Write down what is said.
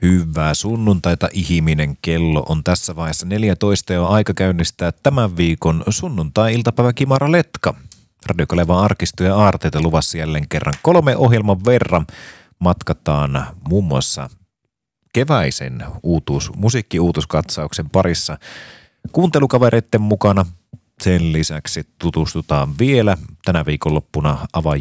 Hyvää sunnuntaita ihminen, kello on tässä vaiheessa 14 ja on aika käynnistää tämän viikon sunnuntai-iltapäivä Kimara Letka. Radio Kalevan arkistoja ja aarteita luvassa jälleen kerran 3 ohjelman verran. Matkataan muun muassa keväisen musiikki-uutuskatsauksen parissa kuuntelukavereiden mukana. Sen lisäksi tutustutaan vielä tänä viikonloppuna